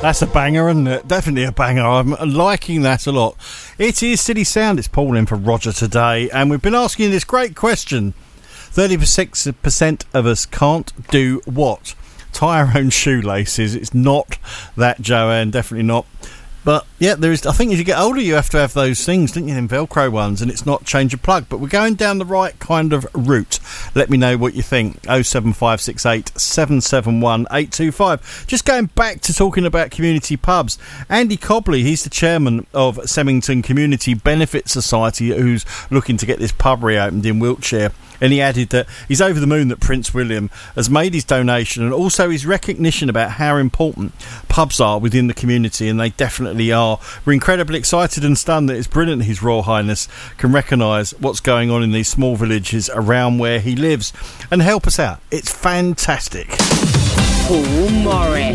That's a banger, isn't it? Definitely a banger. I'm liking that a lot. It is City Sound. It's Paul in for Roger today, and we've been asking this great question. 36% of us can't do what? Tie our own shoelaces. It's not that, Joanne. Definitely not. But, yeah, there is. I think as you get older, you have to have those things, don't you, them Velcro ones, and it's not change a plug. But we're going down the right kind of route. Let me know what you think. 07568 771 825. Just going back to talking about community pubs. Andy Cobley, he's the chairman of Semmington Community Benefit Society, who's looking to get this pub reopened in Wiltshire. And he added that he's over the moon that Prince William has made his donation, and also his recognition about how important pubs are within the community, and they definitely are. We're incredibly excited and stunned that it's brilliant His Royal Highness can recognise what's going on in these small villages around where he lives and help us out. It's fantastic. Paul Morris.